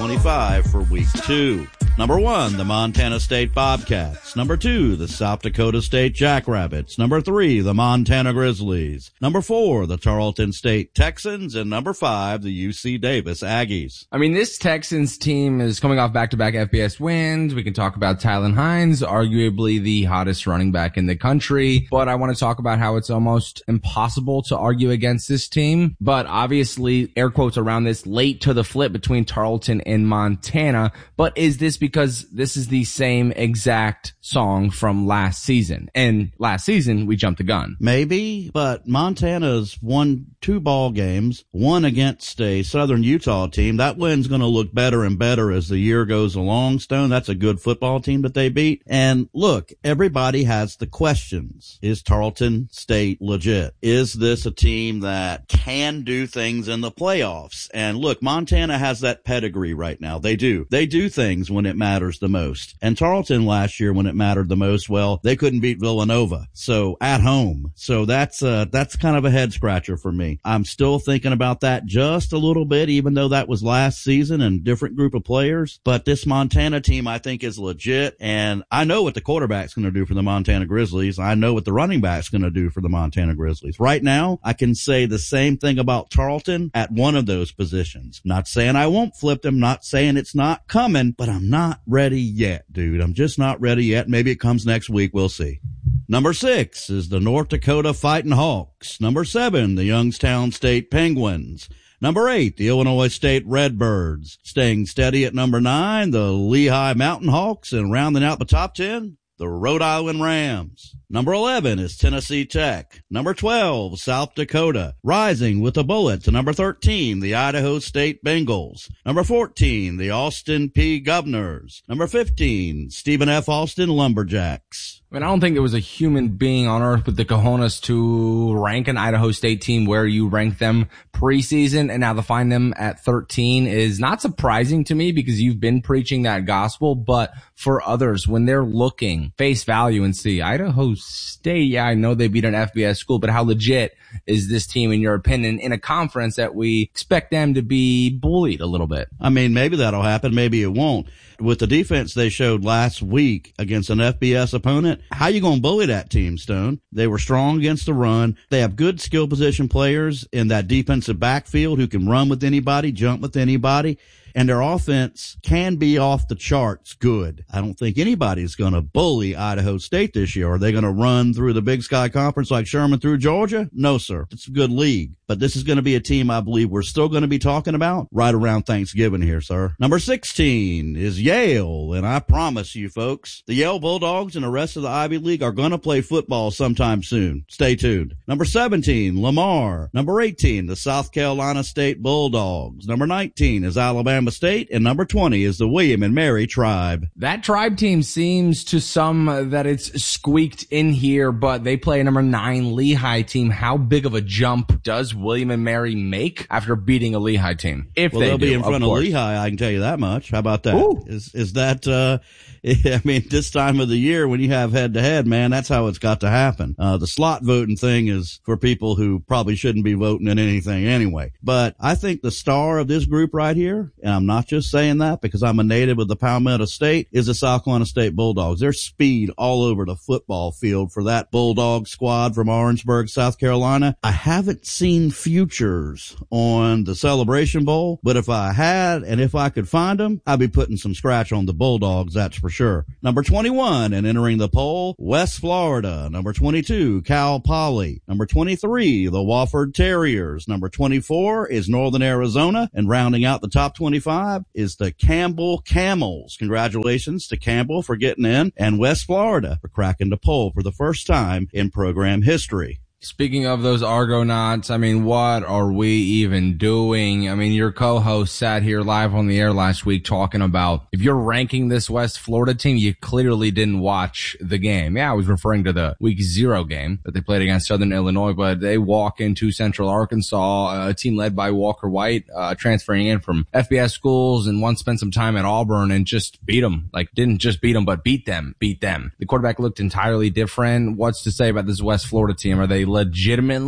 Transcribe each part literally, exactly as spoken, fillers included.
twenty-five for week two. Number one, the Montana State Bobcats. Number two, the South Dakota State Jackrabbits. Number three, the Montana Grizzlies. Number four, the Tarleton State Texans. And number five, the U C Davis Aggies. I mean, this Texans team is coming off back-to-back F B S wins. We can talk about Tylen Hines, arguably the hottest running back in the country. But I want to talk about how it's almost impossible to argue against this team. But obviously, air quotes around this, late to the flip between Tarleton and Montana. But is this because this is the same exact song from last season? And last season, we jumped the gun. Maybe, but Montana's won two ball games, one against a Southern Utah team. That win's going to look better and better as the year goes along, Stone. That's a good football team that they beat. And look, everybody has the questions. Is Tarleton State legit? Is this a team that can do things in the playoffs? And look, Montana has that pedigree right now. They do. They do things when it matters the most. And Tarleton last year, when it mattered the most, well, they couldn't beat Villanova. So at home. So that's uh that's kind of a head scratcher for me. I'm still thinking about that just a little bit, even though that was last season and different group of players. But this Montana team, I think, is legit. And I know what the quarterback's going to do for the Montana Grizzlies. I know what the running back's going to do for the Montana Grizzlies. Right now, I can say the same thing about Tarleton at one of those positions. Not saying I won't flip them, not saying it's not coming, but I'm not ready yet, dude. I'm just not ready yet. Maybe it comes next week. We'll see. Number six is the North Dakota Fighting Hawks. Number seven, the Youngstown State Penguins. Number eight, the Illinois State Redbirds. Staying steady at number nine, the Lehigh Mountain Hawks. And rounding out the top ten, the Rhode Island Rams. Number eleven is Tennessee Tech. Number twelve, South Dakota. Rising with a bullet to number thirteen, the Idaho State Bengals. Number fourteen, the Austin Peay Governors. Number fifteen, Stephen F. Austin Lumberjacks. I mean, I don't think there was a human being on earth with the cojones to rank an Idaho State team where you rank them preseason, and now to find them at thirteen is not surprising to me because you've been preaching that gospel. But for others, when they're looking face value and see Idaho State, yeah, I know they beat an F B S school, but how legit is this team in your opinion in a conference that we expect them to be bullied a little bit? I mean, maybe that'll happen. Maybe it won't. With the defense they showed last week against an F B S opponent, how you going to bully that team, Stone? They were strong against the run. They have good skill position players in that defensive backfield who can run with anybody, jump with anybody. And their offense can be off the charts good. I don't think anybody's going to bully Idaho State this year. Are they going to run through the Big Sky Conference like Sherman through Georgia? No, sir. It's a good league. But this is going to be a team I believe we're still going to be talking about right around Thanksgiving here, sir. Number sixteen is Yale. And I promise you, folks, the Yale Bulldogs and the rest of the Ivy League are going to play football sometime soon. Stay tuned. Number seventeen, Lamar. Number eighteen, the South Carolina State Bulldogs. Number nineteen is Alabama State, and number twenty is the William and Mary Tribe. That Tribe team seems to some that it's squeaked in here, but they play a number nine Lehigh team. How big of a jump does William and Mary make after beating a Lehigh team? If well, they they'll do, be in front of, of Lehigh, I can tell you that much. How about that? Ooh. Is is that uh I mean, this time of the year when you have head-to-head, man, that's how it's got to happen. Uh, the slot voting thing is for people who probably shouldn't be voting in anything anyway. But I think the star of this group right here, and I'm not just saying that because I'm a native of the Palmetto State, is the South Carolina State Bulldogs. There's speed all over the football field for that Bulldog squad from Orangeburg, South Carolina. I haven't seen futures on the Celebration Bowl, but if I had and if I could find them, I'd be putting some scratch on the Bulldogs, that's for sure. Number twenty-one and entering the poll, West Florida. Number twenty-two, Cal Poly. Number twenty-three, the Wofford Terriers. Number twenty-four is Northern Arizona. And rounding out the top twenty-five is the Campbell Camels. Congratulations to Campbell for getting in, and West Florida for cracking the poll for the first time in program history. Speaking of those Argonauts, I mean, what are we even doing? I mean, your co-host sat here live on the air last week talking about if you're ranking this West Florida team, you clearly didn't watch the game. Yeah, I was referring to the week zero game that they played against Southern Illinois, but they walk into Central Arkansas, a team led by Walker White, uh, transferring in from F B S schools and once spent some time at Auburn and just beat them. Like, didn't just beat them, but beat them, beat them. The quarterback looked entirely different. What's to say about this West Florida team? Are they legitimately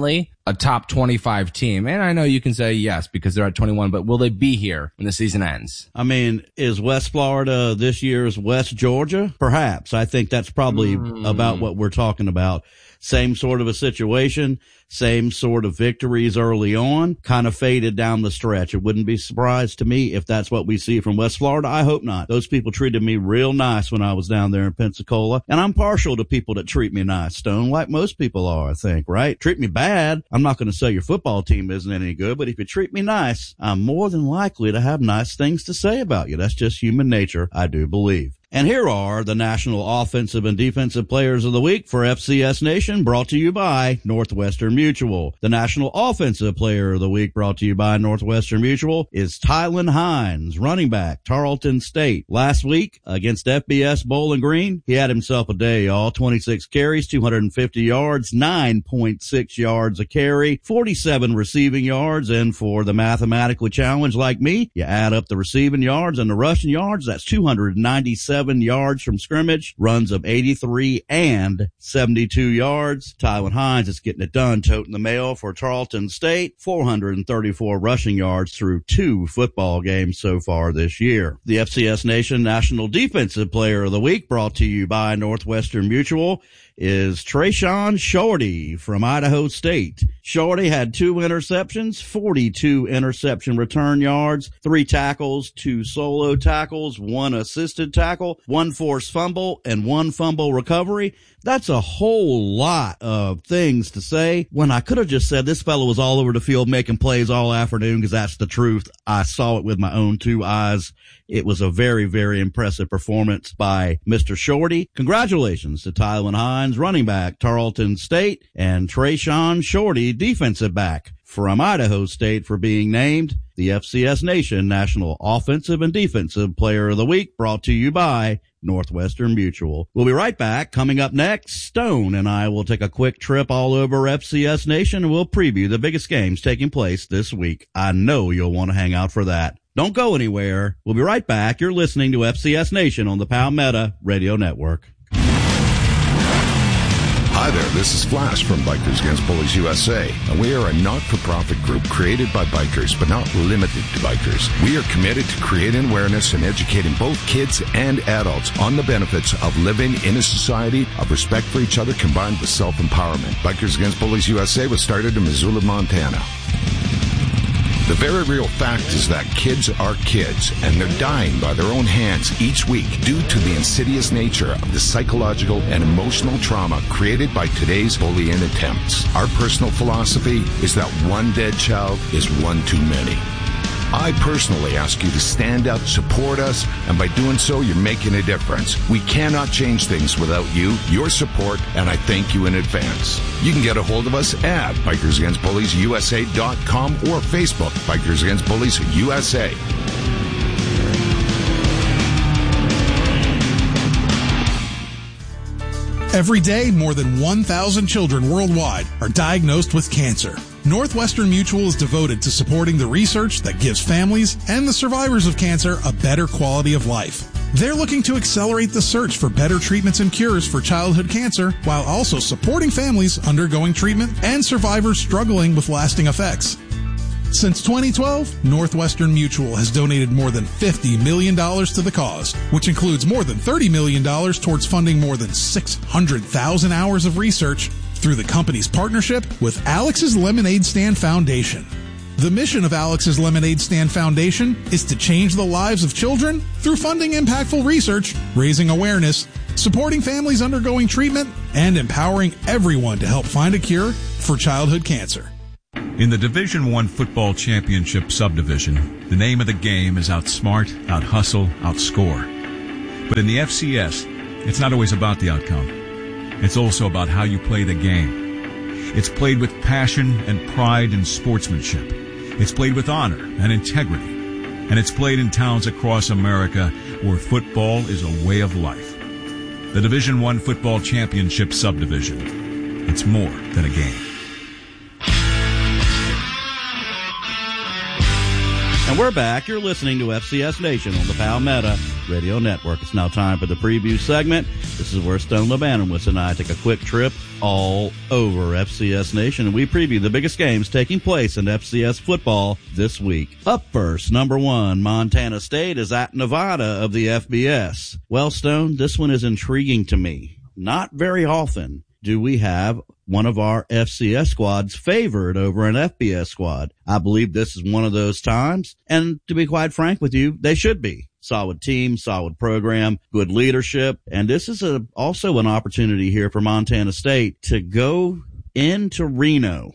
a top twenty-five team? And I know you can say yes because they're at twenty-one, but will they be here when the season ends? I mean, is West Florida this year's West Georgia? Perhaps. I think that's probably mm. about what we're talking about. Same sort of a situation, same sort of victories early on, kind of faded down the stretch. It wouldn't be a surprise to me if that's what we see from West Florida. I hope not. Those people treated me real nice when I was down there in Pensacola, and I'm partial to people that treat me nice, Stone, like most people are, I think, right? Treat me bad, I'm not going to say your football team isn't any good, but if you treat me nice, I'm more than likely to have nice things to say about you. That's just human nature, I do believe. And here are the National Offensive and Defensive Players of the Week for F C S Nation, brought to you by Northwestern Mutual. The National Offensive Player of the Week, brought to you by Northwestern Mutual, is Tylan Hines, running back, Tarleton State. Last week, against F B S Bowling Green, he had himself a day, all twenty-six carries, two hundred fifty yards, nine point six yards a carry, forty-seven receiving yards, and for the mathematically challenged like me, you add up the receiving yards and the rushing yards, that's two hundred ninety-seven yards from scrimmage, runs of eighty-three and seventy-two yards. Tylan Hines is getting it done, toting the mail for Tarleton State, four hundred thirty-four rushing yards through two football games so far this year. The F C S Nation National Defensive Player of the Week, brought to you by Northwestern Mutual, is Trayshawn Shorty from Idaho State. Shorty had two interceptions, forty-two interception return yards, three tackles, two solo tackles, one assisted tackle, one forced fumble, and one fumble recovery. That's a whole lot of things to say when I could have just said this fellow was all over the field making plays all afternoon, because that's the truth. I saw it with my own two eyes. It was a very, very impressive performance by Mister Shorty. Congratulations to Tylan Hines, running back, Tarleton State, and Trayshawn Shorty, defensive back from Idaho State, for being named the F C S Nation National Offensive and Defensive Player of the Week, brought to you by Northwestern Mutual. We'll be right back. Coming up next, Stone and I will take a quick trip all over F C S Nation, and we'll preview the biggest games taking place this week. I know you'll want to hang out for that. Don't go anywhere. We'll be right back. You're listening to F C S Nation on the Palmetto Radio Network. Hi there, this is Flash from Bikers Against Bullies U S A, and we are a not-for-profit group created by bikers, but not limited to bikers. We are committed to creating awareness and educating both kids and adults on the benefits of living in a society of respect for each other combined with self-empowerment. Bikers Against Bullies U S A was started in Missoula, Montana. The very real fact is that kids are kids, and they're dying by their own hands each week due to the insidious nature of the psychological and emotional trauma created by today's bullying attempts. Our personal philosophy is that one dead child is one too many. I personally ask you to stand up, support us, and by doing so, you're making a difference. We cannot change things without you, your support, and I thank you in advance. You can get a hold of us at Bikers Against Bullies U S A dot com or Facebook, Bikers Against Bullies U S A. Every day, more than one thousand children worldwide are diagnosed with cancer. Northwestern Mutual is devoted to supporting the research that gives families and the survivors of cancer a better quality of life. They're looking to accelerate the search for better treatments and cures for childhood cancer, while also supporting families undergoing treatment and survivors struggling with lasting effects. Since twenty twelve, Northwestern Mutual has donated more than fifty million dollars to the cause, which includes more than thirty million dollars towards funding more than six hundred thousand hours of research through the company's partnership with Alex's Lemonade Stand Foundation. The mission of Alex's Lemonade Stand Foundation is to change the lives of children through funding impactful research, raising awareness, supporting families undergoing treatment, and empowering everyone to help find a cure for childhood cancer. In the Division One Football Championship subdivision, the name of the game is outsmart, outhustle, outscore. But in the F C S, it's not always about the outcome. It's also about how you play the game. It's played with passion and pride and sportsmanship. It's played with honor and integrity. And it's played in towns across America where football is a way of life. The Division One Football Championship subdivision. It's more than a game. And And we're back. You're listening to F C S Nation on the Palmetto Radio Network. It's now time for the preview segment. This is where Stone Lebanowitz and I take a quick trip all over F C S Nation, and we preview the biggest games taking place in F C S football this week. Up first, number one, Montana State is at Nevada of the F B S. Well, Stone, this one is intriguing to me. Not very often do we have one of our F C S squads favored over an F B S squad. I believe this is one of those times, and to be quite frank with you, they should be. Solid team, solid program, good leadership, and this is a, also an opportunity here for Montana State to go into Reno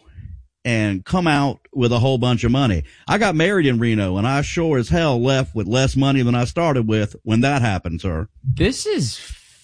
and come out with a whole bunch of money. I got married in Reno, and I sure as hell left with less money than I started with when that happened, sir. This is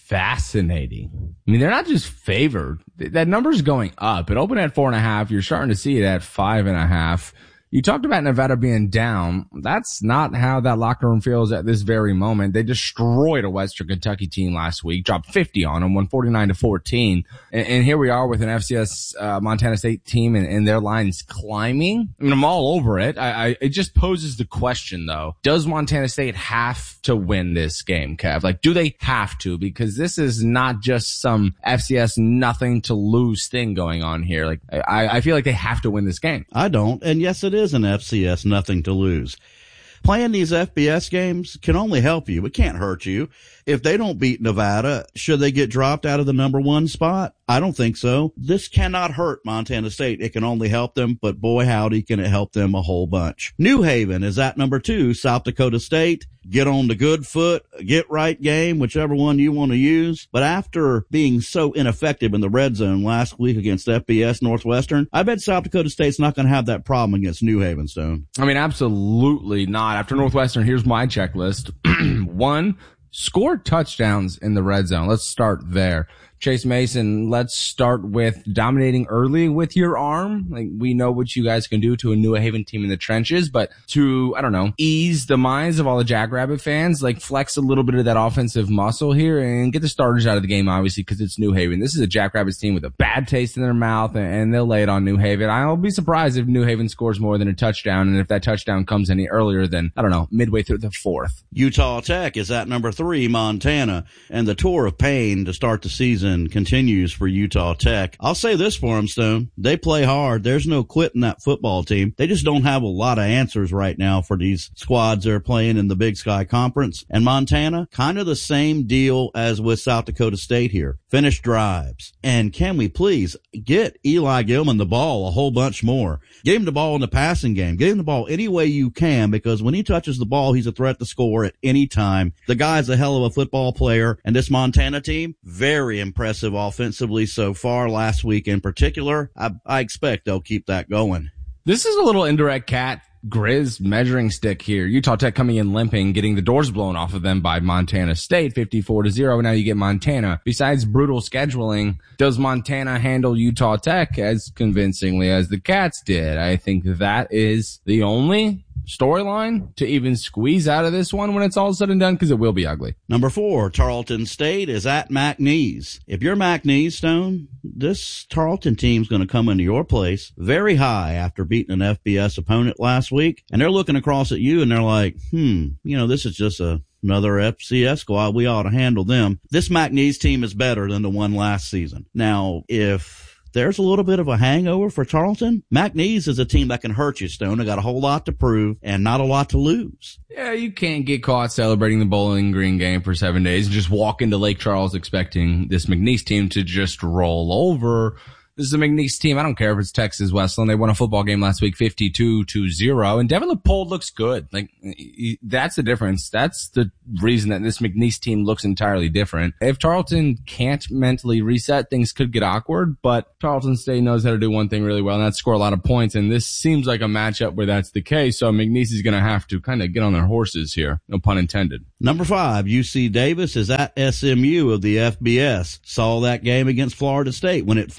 fascinating. I mean, they're not just favored. That number's going up. It opened at four and a half. You're starting to see it at five and a half. You talked about Nevada being down. That's not how that locker room feels at this very moment. They destroyed a Western Kentucky team last week, dropped fifty on them, won forty-nine to fourteen. And, and here we are with an F C S uh, Montana State team, and, and their line's climbing. I mean, I'm all over it. I, I, it just poses the question, though. Does Montana State have to win this game, Kev? Like, do they have to? Because this is not just some F C S nothing to lose thing going on here. Like, I, I feel like they have to win this game. I don't. And yes, it is an F C S nothing to lose. Playing these F B S games can only help you. It can't hurt you. If they don't beat Nevada, should they get dropped out of the number one spot? I don't think so. This cannot hurt Montana State. It can only help them, but boy, howdy, can it help them a whole bunch. New Haven is at number two, South Dakota State. Get on the good foot, get right game, whichever one you want to use. But after being so ineffective in the red zone last week against F B S Northwestern, I bet South Dakota State's not going to have that problem against New Haven, Stone. I mean, absolutely not. After Northwestern, here's my checklist. One, score touchdowns in the red zone. Let's start there. Chase Mason, let's start with dominating early with your arm. Like, we know what you guys can do to a New Haven team in the trenches, but to, I don't know, ease the minds of all the Jackrabbit fans, like flex a little bit of that offensive muscle here and get the starters out of the game, obviously, because it's New Haven. This is a Jackrabbits team with a bad taste in their mouth, and they'll lay it on New Haven. I'll be surprised if New Haven scores more than a touchdown, and if that touchdown comes any earlier than, I don't know, midway through the fourth. Utah Tech is at number three, Montana, and the tour of pain to start the season continues for Utah Tech. I'll say this for them, Stone. They play hard. There's no quitting that football team. They just don't have a lot of answers right now for these squads they're playing in the Big Sky Conference. And Montana, kind of the same deal as with South Dakota State here. Finish drives. And can we please get Eli Gilman the ball a whole bunch more? Get him the ball in the passing game. Get him the ball any way you can, because when he touches the ball, he's a threat to score at any time. The guy's a hell of a football player, and this Montana team, very impressive offensively so far, last week in particular. I, I expect they'll keep that going. This is a little indirect cat Grizz measuring stick here. Utah Tech coming in limping, getting the doors blown off of them by Montana State, fifty-four to zero. Now you get Montana. Besides brutal scheduling, does Montana handle Utah Tech as convincingly as the Cats did? I think that is the only storyline to even squeeze out of this one when it's all said and done, because it will be ugly. Number four, Tarleton State is at McNeese. If you're McNeese, Stone, this Tarleton team's going to come into your place very high after beating an F B S opponent last week, and they're looking across at you and they're like, hmm, you know, this is just a another F C S squad. We ought to handle them. This McNeese team is better than the one last season. Now, if there's a little bit of a hangover for Tarleton, McNeese is a team that can hurt you, Stone. They got a whole lot to prove and not a lot to lose. Yeah, you can't get caught celebrating the Bowling Green game for seven days and just walk into Lake Charles expecting this McNeese team to just roll over. This is a McNeese team. I don't care if it's Texas Wesleyan. They won a football game last week, fifty-two to zero. And Devin Leopold looks good. Like, that's the difference. That's the reason that this McNeese team looks entirely different. If Tarleton can't mentally reset, things could get awkward. But Tarleton State knows how to do one thing really well, and that's score a lot of points. And this seems like a matchup where that's the case. So McNeese is going to have to kind of get on their horses here. No pun intended. Number five, U C Davis is at S M U of the F B S. Saw that game against Florida State when it finally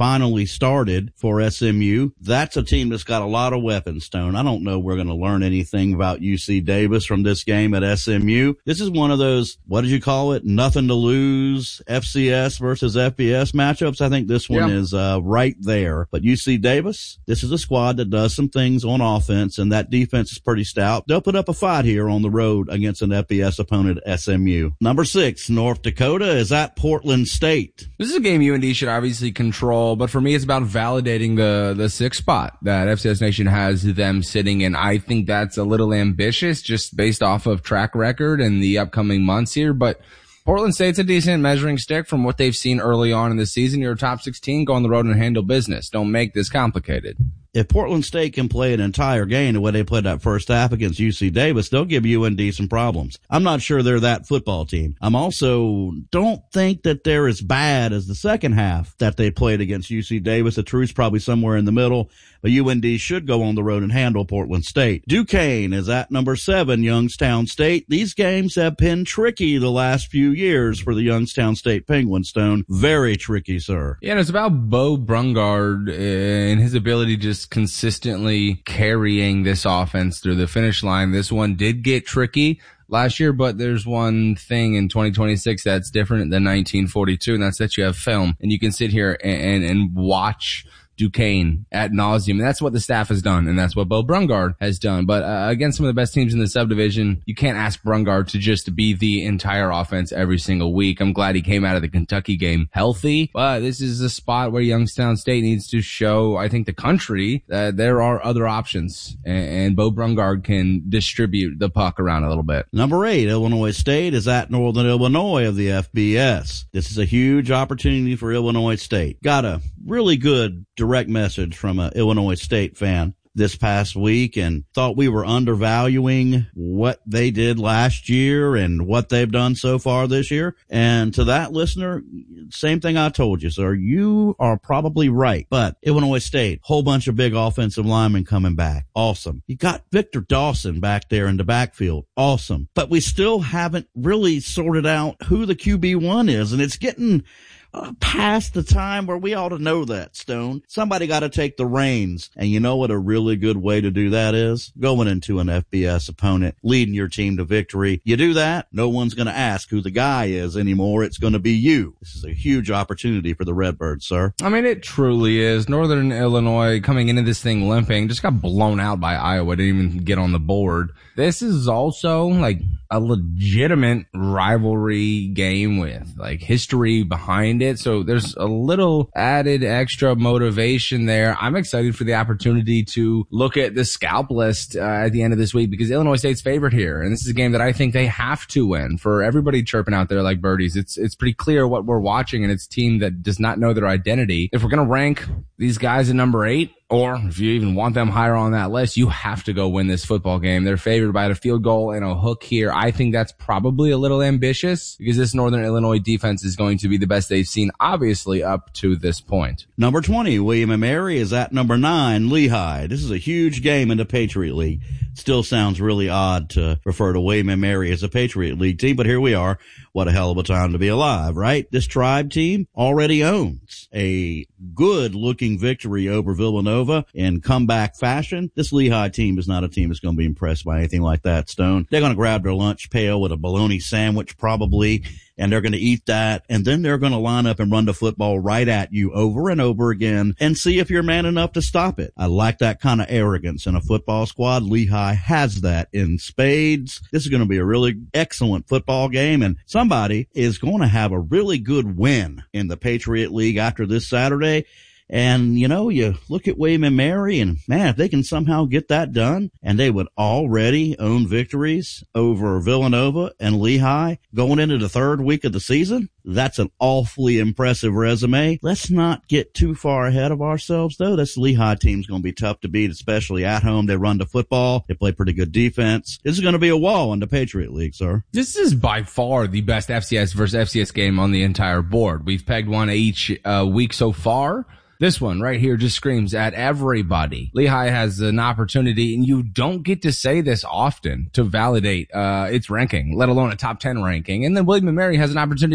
started for S M U. That's a team that's got a lot of weapons, Stone. I don't know we're going to learn anything about U C Davis from this game at S M U. This is one of those, what did you call it? Nothing to lose F C S versus F B S matchups. I think this one yeah. is uh, right there. But U C Davis, this is a squad that does some things on offense, and that defense is pretty stout. They'll put up a fight here on the road against an F B S opponent at S M U. Number six, North Dakota is at Portland State. This is a game U N D should obviously control, but for me, it's about validating the, the sixth spot that F C S Nation has them sitting in. I think that's a little ambitious just based off of track record and the upcoming months here, but Portland State's a decent measuring stick from what they've seen early on in the season. You're a top sixteen, go on the road and handle business. Don't make this complicated. If Portland State can play an entire game the way they played that first half against U C Davis, they'll give U N D some problems. I'm not sure they're that football team. I'm also don't think that they're as bad as the second half that they played against U C Davis. The truth's probably somewhere in the middle, but U N D should go on the road and handle Portland State. Duquesne is at number seven, Youngstown State. These games have been tricky the last few years for the Youngstown State Penguins, Stone. Very tricky, sir. Yeah, and it's about Bo Brungard and his ability to just consistently carrying this offense through the finish line. This one did get tricky last year, but there's one thing in twenty twenty-six that's different than nineteen forty-two, and that's that you have film, and you can sit here and, and, and watch Duquesne ad nauseum. And that's what the staff has done, and that's what Bo Brungard has done. But uh, against some of the best teams in the subdivision, you can't ask Brungard to just be the entire offense every single week. I'm glad he came out of the Kentucky game healthy, but this is a spot where Youngstown State needs to show, I think, the country that there are other options, and, and Bo Brungard can distribute the puck around a little bit. Number eight, Illinois State is at Northern Illinois of the F B S. This is a huge opportunity for Illinois State. Got a really good direct message from an Illinois State fan this past week and thought we were undervaluing what they did last year and what they've done so far this year. And to that listener, same thing I told you, sir. You are probably right. But Illinois State, whole bunch of big offensive linemen coming back. Awesome. You got Victor Dawson back there in the backfield. Awesome. But we still haven't really sorted out who the Q B one is, and it's getting Uh, past the time where we ought to know that, Stone. Somebody got to take the reins. And you know what a really good way to do that is? Going into an F B S opponent, leading your team to victory. You do that, no one's going to ask who the guy is anymore. It's going to be you. This is a huge opportunity for the Redbirds, sir. I mean, it truly is. Northern Illinois coming into this thing limping, just got blown out by Iowa, didn't even get on the board. This is also like a legitimate rivalry game with like history behind it. So there's a little added extra motivation there. I'm excited for the opportunity to look at the scalp list uh, at the end of this week because Illinois State's favorite here. And this is a game that I think they have to win. For everybody chirping out there like birdies, it's it's pretty clear what we're watching, and it's a team that does not know their identity. If we're going to rank these guys at number eight, or if you even want them higher on that list, you have to go win this football game. They're favored by a field goal and a hook here. I think that's probably a little ambitious because this Northern Illinois defense is going to be the best they've seen, obviously, up to this point. Number twenty, William and Mary is at number nine, Lehigh. This is a huge game in the Patriot League. Still sounds really odd to refer to William and Mary as a Patriot League team, but here we are. What a hell of a time to be alive, right? This Tribe team already owns a good-looking victory over Villanova in comeback fashion. This Lehigh team is not a team that's going to be impressed by anything like that, Stone. They're going to grab their lunch pail with a bologna sandwich probably, and they're going to eat that, and then they're going to line up and run the football right at you over and over again and see if you're man enough to stop it. I like that kind of arrogance in a football squad. Lehigh has that in spades. This is going to be a really excellent football game, and somebody is going to have a really good win in the Patriot League after this Saturday. And, you know, you look at William and Mary, and, man, if they can somehow get that done, and they would already own victories over Villanova and Lehigh going into the third week of the season, that's an awfully impressive resume. Let's not get too far ahead of ourselves, though. This Lehigh team's going to be tough to beat, especially at home. They run the football. They play pretty good defense. This is going to be a wall in the Patriot League, sir. This is by far the best F C S versus F C S game on the entire board. We've pegged one each uh, week so far. This one right here just screams at everybody. Lehigh has an opportunity, and you don't get to say this often, to validate uh its ranking, let alone a top ten ranking. And then William and Mary has an opportunity